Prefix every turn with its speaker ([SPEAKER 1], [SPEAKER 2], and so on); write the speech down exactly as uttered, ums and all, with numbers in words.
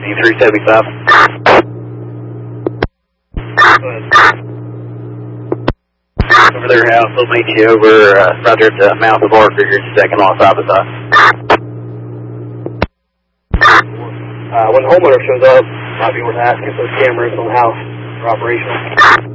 [SPEAKER 1] Steve three seventy-five. Over their house, they'll meet you over uh, right there at the mouth of Barker here in a second on side by side. Uh, when the homeowner shows up, might be worth asking if those cameras on the house are operational.